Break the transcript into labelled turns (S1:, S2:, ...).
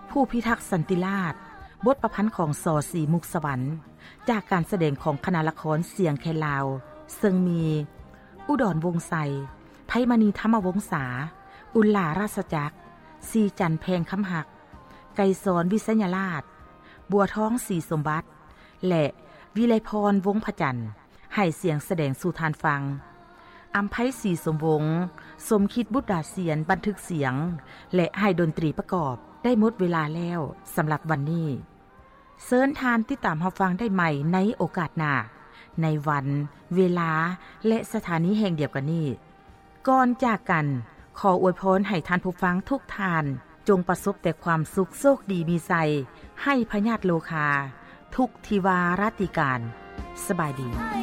S1: ผู้พิทักษ์สันติราษฎร์บทประพันธ์ของสอสีมุกสวรรค์จากการแสดงของคณะละครเสียงแคนลาวซึ่งมีอุดรวงศ์ไสไพมณีธรรมวงศาอุลลาราชจักรซีจันแพงคำหักไกรสอนวิษยราชบัวท้องสีสมบัติและวิไลพรวงศ์พจันทร์ให้เสียงแสดงสู่ทานฟังอำไพศรีสมวงศ์สมคิดบุตรดาเสียนบันทึกเสียงและให้ดนตรีประกอบได้หมดเวลาแล้วสำหรับวันนี้เชิญทานติดตามรับฟังได้ใหม่ในโอกาสหน้าในวันเวลาและสถานีแห่งเดียวกันนี้ก่อนจากกันขออวยพรให้ท่านผู้ฟังทุกท่านจงประสบแต่ความสุขโชคดีมีชัยให้พญาติโลคาทุกทิวาราติการสบายดี